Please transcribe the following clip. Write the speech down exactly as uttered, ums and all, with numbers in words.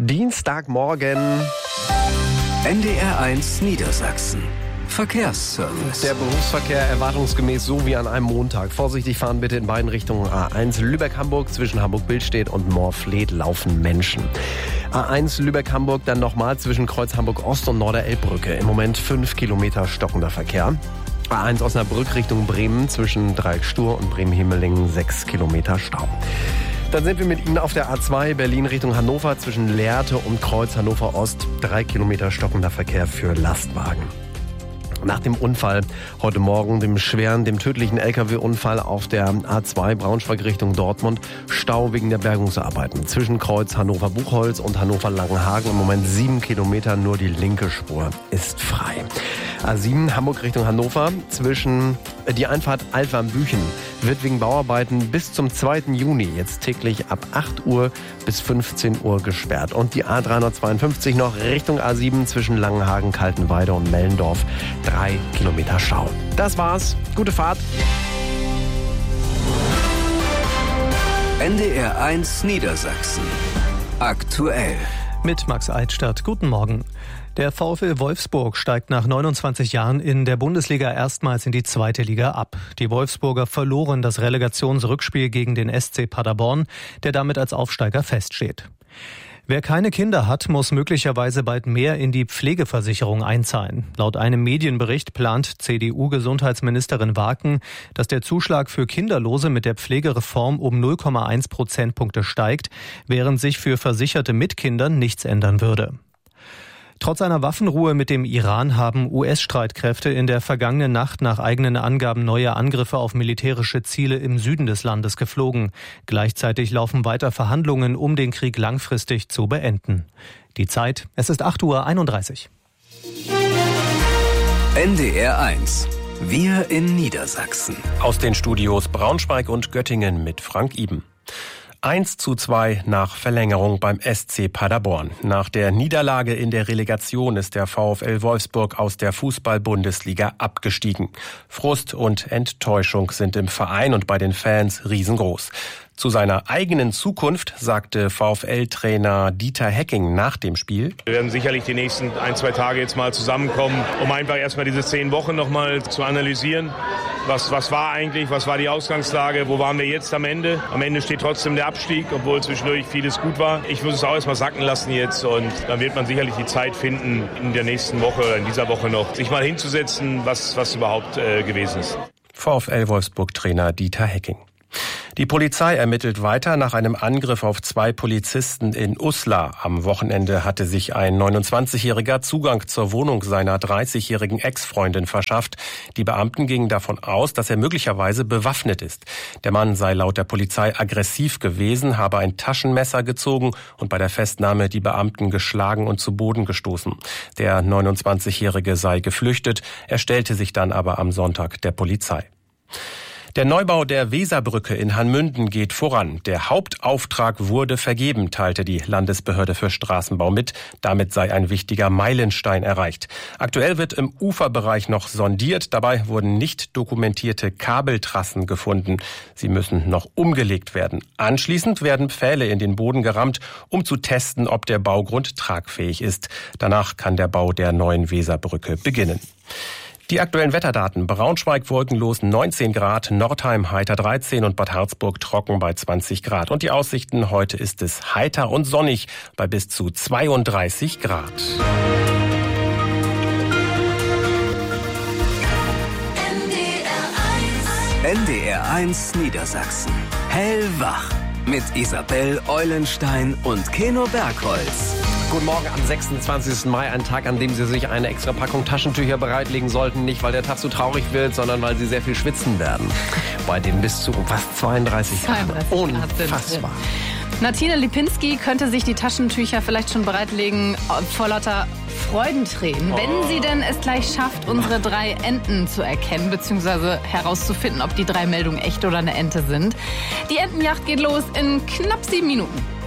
Dienstagmorgen. N D R eins Niedersachsen. Verkehrsservice. Der Berufsverkehr erwartungsgemäß so wie an einem Montag. Vorsichtig fahren bitte in beiden Richtungen. A eins Lübeck-Hamburg, zwischen Hamburg-Billstedt und Moorfleet laufen Menschen. A eins Lübeck-Hamburg, dann nochmal zwischen Kreuz Hamburg-Ost und Norder-Elbbrücke. Im Moment fünf Kilometer stockender Verkehr. A eins Osnabrück Richtung Bremen, zwischen Dreieck-Stur und Bremen-Himmelingen sechs Kilometer Stau. Dann sind wir mit Ihnen auf der A zwei Berlin Richtung Hannover, zwischen Lehrte und Kreuz Hannover-Ost. drei Kilometer stockender Verkehr für Lastwagen. Nach dem Unfall heute Morgen, dem schweren, dem tödlichen L K W-Unfall auf der A zwei Braunschweig Richtung Dortmund, Stau wegen der Bergungsarbeiten. Zwischen Kreuz Hannover-Buchholz und Hannover-Langenhagen im Moment sieben Kilometer, nur die linke Spur ist frei. A sieben Hamburg Richtung Hannover, zwischen die Einfahrt Altwarmbüchen wird wegen Bauarbeiten bis zum zweiten Juni jetzt täglich ab acht Uhr bis fünfzehn Uhr gesperrt. Und die A dreihundertzweiundfünfzig noch Richtung A sieben zwischen Langenhagen, Kaltenweide und Mellendorf. Drei Kilometer Stau. Das war's. Gute Fahrt. N D R eins Niedersachsen. Aktuell. Mit Max Eitstadt. Guten Morgen. Der VfL Wolfsburg steigt nach neunundzwanzig Jahren in der Bundesliga erstmals in die zweite Liga ab. Die Wolfsburger verloren das Relegationsrückspiel gegen den S C Paderborn, der damit als Aufsteiger feststeht. Wer keine Kinder hat, muss möglicherweise bald mehr in die Pflegeversicherung einzahlen. Laut einem Medienbericht plant C D U-Gesundheitsministerin Waken, dass der Zuschlag für Kinderlose mit der Pflegereform um null Komma eins Prozentpunkte steigt, während sich für Versicherte mit Kindern nichts ändern würde. Trotz einer Waffenruhe mit dem Iran haben U S-Streitkräfte in der vergangenen Nacht nach eigenen Angaben neue Angriffe auf militärische Ziele im Süden des Landes geflogen. Gleichzeitig laufen weiter Verhandlungen, um den Krieg langfristig zu beenden. Die Zeit, es ist acht Uhr einunddreißig. N D R eins. Wir in Niedersachsen. Aus den Studios Braunschweig und Göttingen mit Frank Iben. eins zu zwei nach Verlängerung beim S C Paderborn. Nach der Niederlage in der Relegation ist der VfL Wolfsburg aus der Fußball-Bundesliga abgestiegen. Frust und Enttäuschung sind im Verein und bei den Fans riesengroß. Zu seiner eigenen Zukunft sagte VfL-Trainer Dieter Hecking nach dem Spiel: Wir werden sicherlich die nächsten ein, zwei Tage jetzt mal zusammenkommen, um einfach erstmal diese zehn Wochen nochmal zu analysieren. Was, was war eigentlich, was war die Ausgangslage, wo waren wir jetzt am Ende? Am Ende steht trotzdem der Abstieg, obwohl zwischendurch vieles gut war. Ich muss es auch erstmal sacken lassen jetzt und dann wird man sicherlich die Zeit finden, in der nächsten Woche oder in dieser Woche noch, sich mal hinzusetzen, was, was überhaupt äh, gewesen ist. VfL Wolfsburg-Trainer Dieter Hecking. Die Polizei ermittelt weiter nach einem Angriff auf zwei Polizisten in Uslar. Am Wochenende hatte sich ein neunundzwanzigjähriger Zugang zur Wohnung seiner dreißigjährigen Ex-Freundin verschafft. Die Beamten gingen davon aus, dass er möglicherweise bewaffnet ist. Der Mann sei laut der Polizei aggressiv gewesen, habe ein Taschenmesser gezogen und bei der Festnahme die Beamten geschlagen und zu Boden gestoßen. Der neunundzwanzigjährige sei geflüchtet, er stellte sich dann aber am Sonntag der Polizei. Der Neubau der Weserbrücke in Hanmünden geht voran. Der Hauptauftrag wurde vergeben, teilte die Landesbehörde für Straßenbau mit. Damit sei ein wichtiger Meilenstein erreicht. Aktuell wird im Uferbereich noch sondiert. Dabei wurden nicht dokumentierte Kabeltrassen gefunden. Sie müssen noch umgelegt werden. Anschließend werden Pfähle in den Boden gerammt, um zu testen, ob der Baugrund tragfähig ist. Danach kann der Bau der neuen Weserbrücke beginnen. Die aktuellen Wetterdaten: Braunschweig wolkenlos neunzehn Grad, Nordheim heiter dreizehn und Bad Harzburg trocken bei zwanzig Grad. Und die Aussichten: heute ist es heiter und sonnig bei bis zu zweiunddreißig Grad. N D R eins Niedersachsen. Hellwach mit Isabel Eulenstein und Keno Bergholz. Guten Morgen am sechsundzwanzigsten Mai, ein Tag, an dem Sie sich eine extra Packung Taschentücher bereitlegen sollten. Nicht, weil der Tag so traurig wird, sondern weil Sie sehr viel schwitzen werden. Bei den bis zu fast zweiunddreißig Grad. Unfassbar. Martina Lipinski könnte sich die Taschentücher vielleicht schon bereitlegen vor lauter Freudentränen. Oh. Wenn sie denn es gleich schafft, unsere drei Enten zu erkennen, beziehungsweise herauszufinden, ob die drei Meldungen echt oder eine Ente sind. Die Entenjacht geht los in knapp sieben Minuten.